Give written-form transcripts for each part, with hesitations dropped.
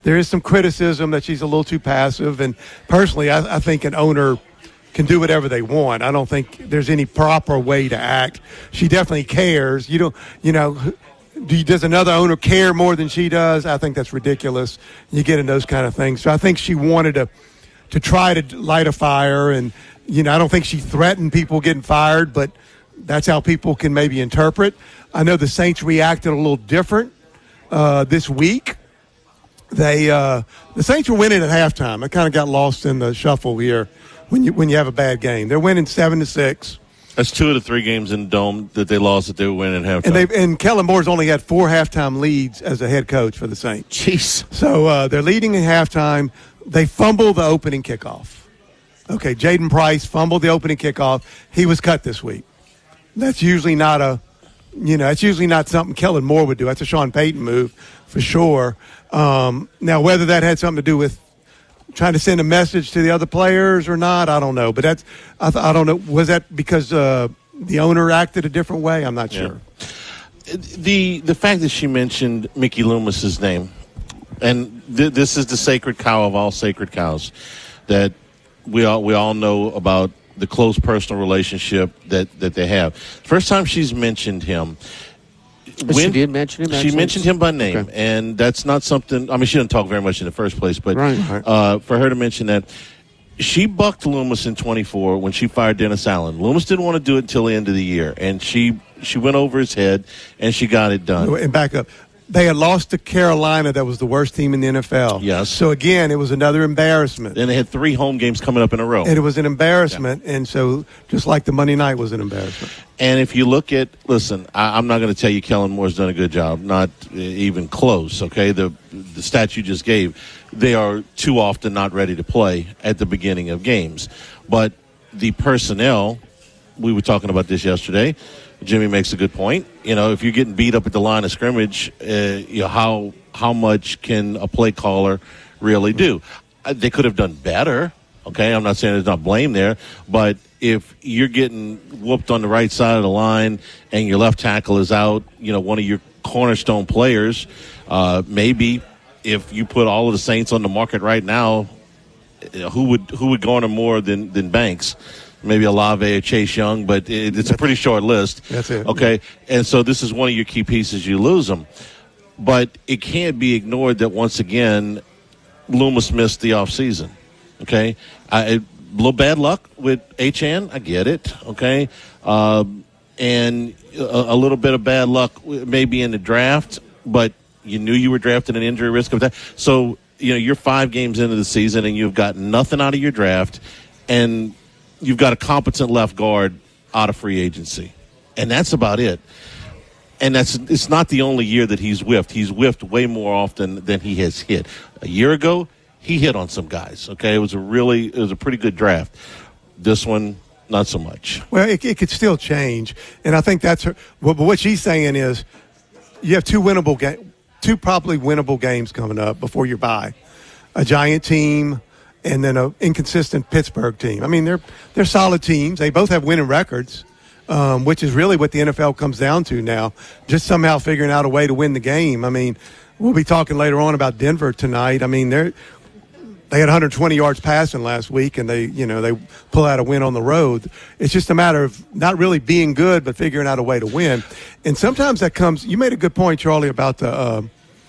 There is some criticism that she's a little too passive, and personally, I think an owner can do whatever they want. I don't think there's any proper way to act. She definitely cares. Does another owner care more than she does? I think that's ridiculous. You get in those kind of things. So I think she wanted to try to light a fire, and I don't think she threatened people getting fired, but that's how people can maybe interpret. I know the Saints reacted a little different this week. The Saints were winning at halftime. I kind of got lost in the shuffle here when you have a bad game. They're winning 7-6. That's 2 of the 3 games in the Dome that they lost that they were winning at halftime. And Kellen Moore's only had 4 halftime leads as a head coach for the Saints. Jeez. So they're leading at halftime. They fumbled the opening kickoff. Okay, Jaden Price fumbled the opening kickoff. He was cut this week. That's usually not something Kellen Moore would do. That's a Sean Payton move for sure. Now, whether that had something to do with trying to send a message to the other players or not, I don't know. But I don't know. Was that because the owner acted a different way? I'm not sure. The fact that she mentioned Mickey Loomis's name, and this is the sacred cow of all sacred cows, that we all know about the close personal relationship that they have. First time she's mentioned him. She did mention him? She mentioned him by name, okay. And that's not something – I mean, she didn't talk very much in the first place, but for her to mention that, she bucked Loomis in 24 when she fired Dennis Allen. Loomis didn't want to do it until the end of the year, and she went over his head, and she got it done. And back up. They had lost to Carolina. That was the worst team in the NFL. Yes. So, again, it was another embarrassment. And they had 3 home games coming up in a row. And it was an embarrassment. Yeah. And so, just like the Monday night was an embarrassment. And if you look at – listen, I'm not going to tell you Kellen Moore's done a good job. Not even close, okay? The stats you just gave, they are too often not ready to play at the beginning of games. But the personnel, we were talking about this yesterday – Jimmy makes a good point. If you're getting beat up at the line of scrimmage, how much can a play caller really do? They could have done better, okay? I'm not saying there's not blame there, but if you're getting whooped on the right side of the line and your left tackle is out, one of your cornerstone players, maybe if you put all of the Saints on the market right now, who would garner more than Banks? Maybe Olave or Chase Young, but it's a pretty short list. That's it. Okay, and so this is one of your key pieces. You lose them. But it can't be ignored that, once again, Loomis missed the offseason. Okay? A little bad luck with Achane. I get it. Okay? And a little bit of bad luck maybe in the draft, but you knew you were drafting an injury risk of that. So, you're 5 games into the season and you've got nothing out of your draft, and you've got a competent left guard out of free agency. And that's about it. And it's not the only year that he's whiffed. He's whiffed way more often than he has hit. A year ago, he hit on some guys, okay? It was a pretty good draft. This one, not so much. Well, it could still change. And I think that's her. But what she's saying is you have 2 probably winnable games coming up before you bye. A Giant team and then an inconsistent Pittsburgh team. I mean, they're solid teams. They both have winning records, which is really what the NFL comes down to now, just somehow figuring out a way to win the game. I mean, we'll be talking later on about Denver tonight. I mean, they had 120 yards passing last week, and they pull out a win on the road. It's just a matter of not really being good, but figuring out a way to win. And sometimes that comes – you made a good point, Charlie, about the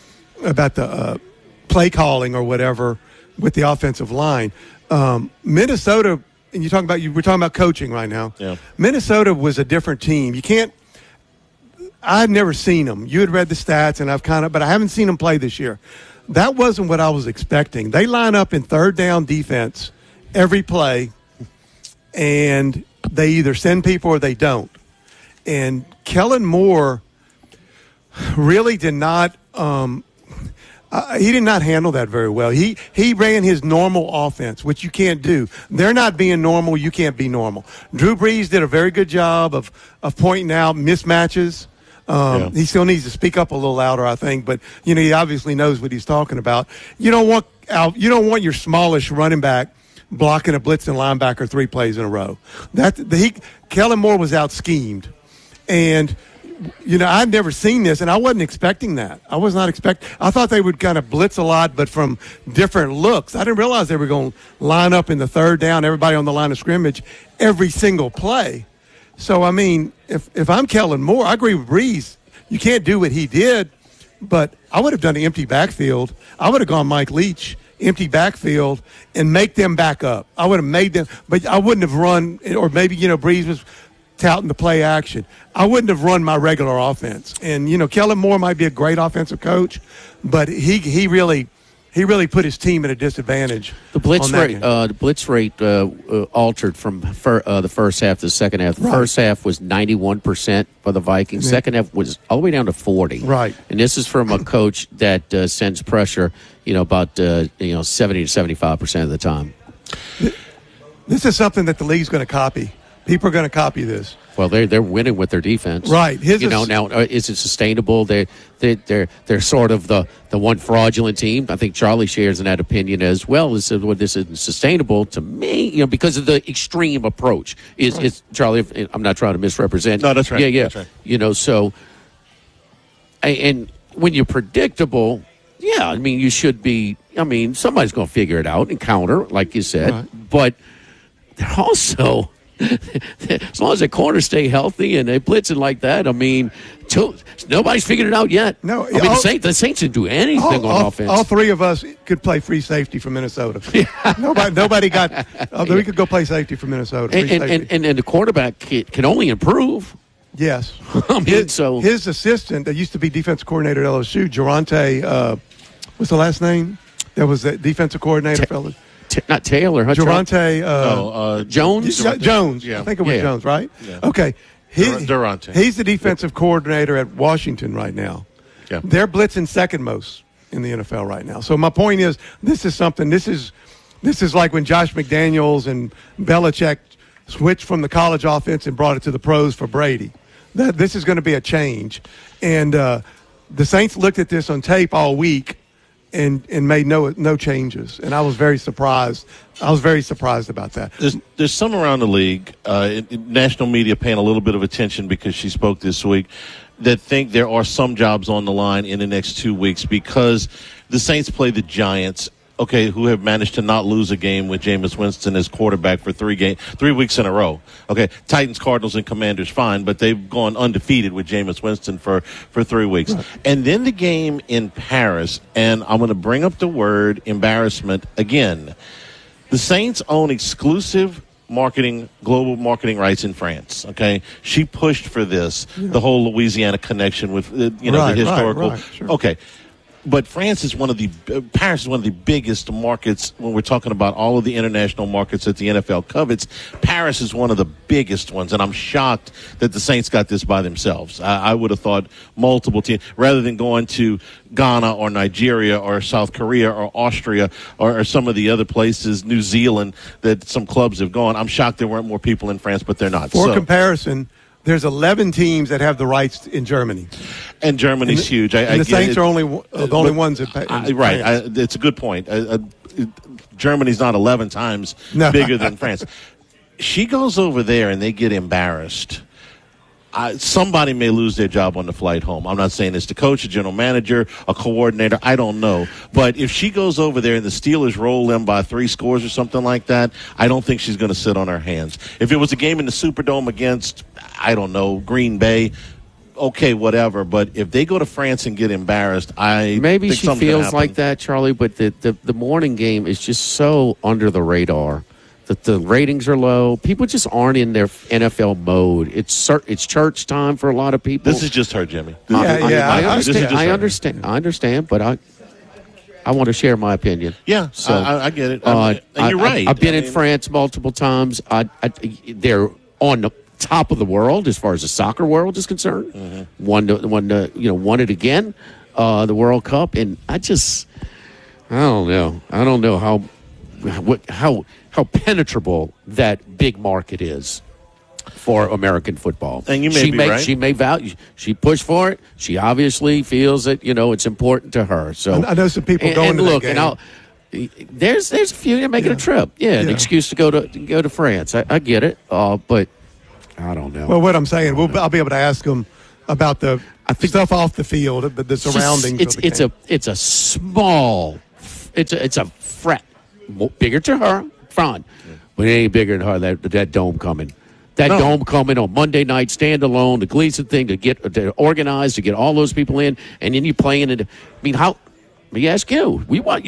play calling or whatever with the offensive line. Minnesota, and we're talking about coaching right now. Yeah. Minnesota was a different team. I've never seen them. You had read the stats, and but I haven't seen them play this year. That wasn't what I was expecting. They line up in third down defense every play, and they either send people or they don't. And Kellen Moore really did not he did not handle that very well. He ran his normal offense, which you can't do. They're not being normal. You can't be normal. Drew Brees did a very good job of pointing out mismatches. He still needs to speak up a little louder, I think, but he obviously knows what he's talking about. You don't want your smallish running back blocking a blitzing linebacker 3 plays in a row. Kellen Moore was out schemed, and I'd never seen this, and I wasn't expecting that. I was not I thought they would kind of blitz a lot, but from different looks. I didn't realize they were going to line up in the third down, everybody on the line of scrimmage, every single play. So, I mean, if I'm Kellen Moore, I agree with Breeze. You can't do what he did, but I would have done an empty backfield. I would have gone Mike Leach, empty backfield, and make them back up. I would have made them, but I wouldn't have run, or maybe, Breeze was touting the play action. I wouldn't have run my regular offense. And, Kellen Moore might be a great offensive coach, but he really put his team at a disadvantage. The blitz rate altered from the first half to the second half. The first half was 91% for the Vikings. Mm-hmm. Second half was all the way down to 40. Right. And this is from a coach that sends pressure, about 70 to 75% of the time. This is something that the league's going to copy. People are going to copy this. Well, they're winning with their defense, right? Now is it sustainable? They're sort of the one fraudulent team. I think Charlie shares in that opinion as well. This isn't sustainable to me, because of the extreme approach. Is Charlie? I'm not trying to misrepresent. No, that's right. Yeah. That's right. So, and when you're predictable, yeah, I mean, you should be. I mean, somebody's going to figure it out and counter, like you said. Right. But they're also. As long as the corners stay healthy and they blitzing like that, I mean, nobody's figured it out yet. No, I mean, the Saints didn't do anything on offense. All three of us could play free safety for Minnesota. Nobody got. We could go play safety for Minnesota. And the quarterback can only improve. Yes, I mean, his assistant that used to be defensive coordinator at LSU, Geronte. What's the last name? That was the defensive coordinator, fellas. Not Taylor, huh? Geronte Jones? Jones. Yeah. I think it was Jones, right? Yeah. Okay. Durante. He's the defensive coordinator at Washington right now. Yeah. They're blitzing second most in the NFL right now. So my point is, this is like when Josh McDaniels and Belichick switched from the college offense and brought it to the pros for Brady. This is going to be a change. And the Saints looked at this on tape all week and made no changes, and I was very surprised. I was very surprised about that. There's some around the league, national media paying a little bit of attention because she spoke this week, that think there are some jobs on the line in the next 2 weeks because the Saints play the Giants, who have managed to not lose a game with Jameis Winston as quarterback for 3 weeks in a row. Okay, Titans, Cardinals, and Commanders, fine, but they've gone undefeated with Jameis Winston for 3 weeks. Right. And then the game in Paris, and I'm going to bring up the word embarrassment again. The Saints own exclusive global marketing rights in France. Okay, she pushed for this, the whole Louisiana connection with the historical. Right, sure. Okay. But Paris is one of the biggest markets when we're talking about all of the international markets that the NFL covets. Paris is one of the biggest ones, and I'm shocked that the Saints got this by themselves. I would have thought multiple teams, rather than going to Ghana or Nigeria or South Korea or Austria or some of the other places, New Zealand, that some clubs have gone. I'm shocked there weren't more people in France, but they're not. For comparison, there's 11 teams that have the rights in Germany. And Germany's huge. The Saints are the only ones that pay. Right. It's a good point. Germany's not 11 times bigger than France. She goes over there and they get embarrassed. Somebody may lose their job on the flight home. I'm not saying it's the coach, a general manager, a coordinator. I don't know. But if she goes over there and the Steelers roll them by 3 scores or something like that, I don't think she's going to sit on her hands. If it was a game in the Superdome against, I don't know, Green Bay, okay, whatever. But if they go to France and get embarrassed, maybe she feels like that, Charlie. But the morning game is just so under the radar. The ratings are low. People just aren't in their NFL mode. It's church time for a lot of people. This is just her, Jimmy. I understand, but I want to share my opinion. Yeah, so I get it. And you're right. I've been in France multiple times. They're on the top of the world as far as the soccer world is concerned. Mm-hmm. Won it again, the World Cup, and I don't know. I don't know how penetrable that big market is for American football. And you may be right. She may value. She pushed for it. She obviously feels that it's important to her. So I know some people going to that game. And there's a few that are making a trip. Yeah, an excuse to go to France. I get it. But I don't know. Well, what I'm saying, I'll be able to ask them about the stuff off the field, but the surroundings. It's a small. It's a fret. Bigger to her, fine, but it ain't bigger than her. That dome coming. Dome coming on Monday night, standalone, the Gleason thing to organize, to get all those people in, and then you playing it. I mean, how? Let me ask you. You are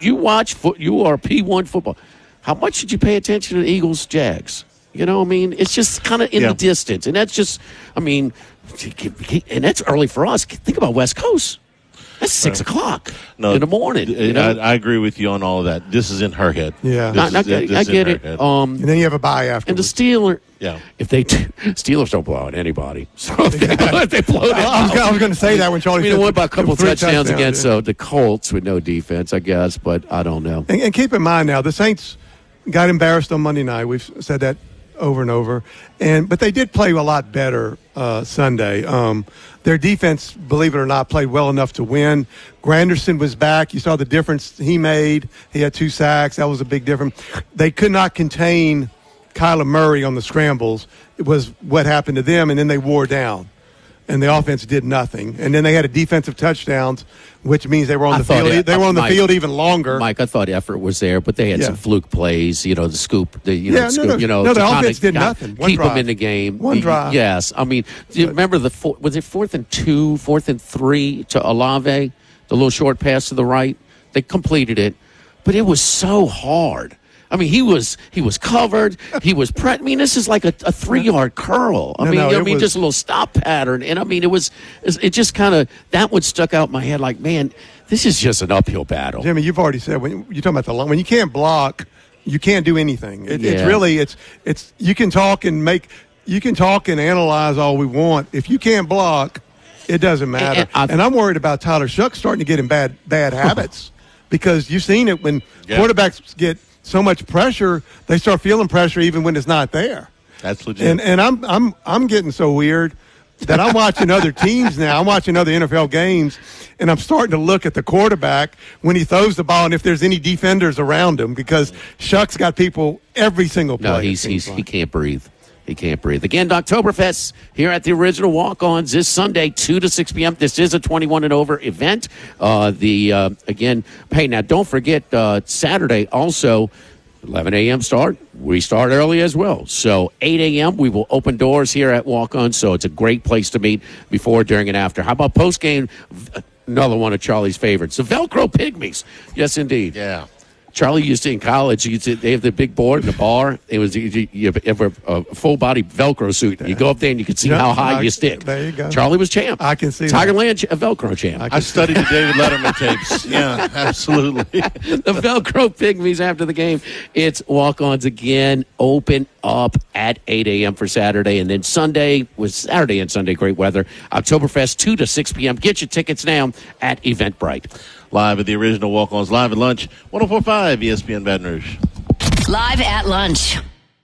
P1 football. How much did you pay attention to the Eagles, Jags? You know, I mean, it's just kind of in the distance, and that's just, I mean, and that's early for us. Think about West Coast. That's 6 o'clock in the morning. You know? I agree with you on all of that. This is in her head. Yeah, I get it. And then you have a bye after. And the Steelers. Yeah, if Steelers don't blow out anybody, so if they blow them I was going to say that when Charlie. Won by a couple of touchdowns against the Colts with no defense, I guess, but I don't know. And keep in mind now, the Saints got embarrassed on Monday night. We've said that over and over, but they did play a lot better Sunday. Their defense, believe it or not, played well enough to win. Granderson was back. You saw the difference he made. He had 2 sacks. That was a big difference. They could not contain Kyler Murray on the scrambles. It was what happened to them, and then they wore down. And the offense did nothing. And then they had a defensive touchdowns, which means they were on the field. They were on the field even longer. Mike, I thought effort was there, but they had some fluke plays. You know, the scoop. The the offense did nothing. Keep them in the game. One drive. Yes, I mean, do you remember was it 4th and 2, 4th and 3 to Olave, the little short pass to the right? They completed it, but it was so hard. I mean, he was covered. He was I mean, this is like a 3-yard curl. I mean, just a little stop pattern. And I mean, it just kind of, that one stuck out in my head like, man, this is just an uphill battle. Jimmy, you've already said when you're talking about the line, when you can't block, you can't do anything. It's really you can talk and analyze all we want. If you can't block, it doesn't matter. And I'm worried about Tyler Shough starting to get in bad habits because you've seen it when quarterbacks get so much pressure, they start feeling pressure even when it's not there. That's legit. And I'm getting so weird that I'm watching other teams now. I'm watching other NFL games, and I'm starting to look at the quarterback when he throws the ball and if there's any defenders around him because Shuck's got people every single play. No, he can't breathe. He can't breathe. Again, Oktoberfest here at the Original Walk-Ons this Sunday, 2 to 6 p.m. This is a 21 and over event. Again, hey, now don't forget Saturday also, 11 a.m. start. We start early as well. So 8 a.m. we will open doors here at Walk-On. So it's a great place to meet before, during, and after. How about post-game? Another one of Charlie's favorites, the Velcro Pygmies. Yes, indeed. Yeah. Charlie used to in college. They have the big board in the bar. It was you have a full body Velcro suit. You go up there and you can see how high you stick. There you go. Charlie was champ. I can see Tigerland a Velcro champ. I studied the David Letterman tapes. Yeah, absolutely. The Velcro Pygmies after the game. It's walk-ons again. Open up at 8 a.m. for Saturday, and then Sunday was Saturday and Sunday. Great weather. Oktoberfest 2 to 6 p.m. Get your tickets now at Eventbrite. Live at the Original Walk-Ons, live at lunch, 104.5 ESPN Baton Rouge. Live at lunch.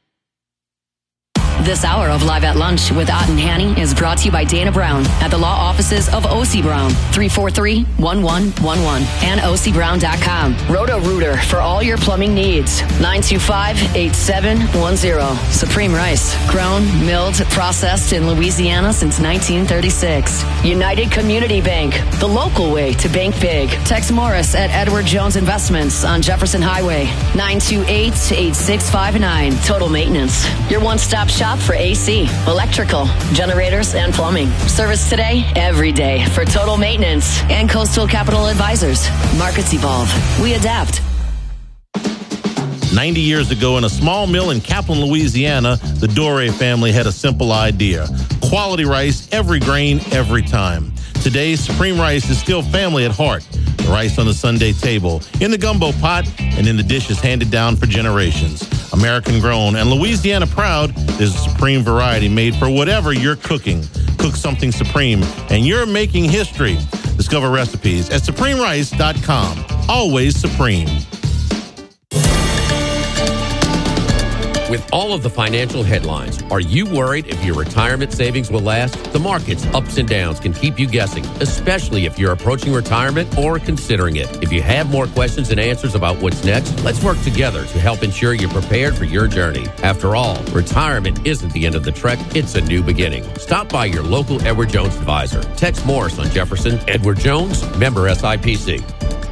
This hour of Live at Lunch with Ott and Hanny is brought to you by Dana Brown at the law offices of O.C. Brown, 343-1111, and OCBrown.com. Roto-Rooter for all your plumbing needs, 925-8710. Supreme Rice, grown, milled, processed in Louisiana since 1936. United Community Bank, the local way to bank big. Tex Morris at Edward Jones Investments on Jefferson Highway, 928-8659. Total Maintenance, your one-stop shop for AC, electrical, generators, and plumbing. Service today, every day for Total Maintenance and Coastal Capital Advisors. Markets evolve. We adapt. 90 years ago, in a small mill in Kaplan, Louisiana, the Dore family had a simple idea. Quality rice, every grain, every time. Today, Supreme Rice is still family at heart. The rice on the Sunday table, in the gumbo pot, and in the dishes handed down for generations. American grown and Louisiana proud, there's a Supreme variety made for whatever you're cooking. Cook something Supreme, and you're making history. Discover recipes at SupremeRice.com. Always Supreme. With all of the financial headlines, are you worried if your retirement savings will last? The market's ups and downs can keep you guessing, especially if you're approaching retirement or considering it. If you have more questions and answers about what's next, let's work together to help ensure you're prepared for your journey. After all, retirement isn't the end of the trek, it's a new beginning. Stop by your local Edward Jones advisor. Text Morris on Jefferson. Edward Jones, member SIPC.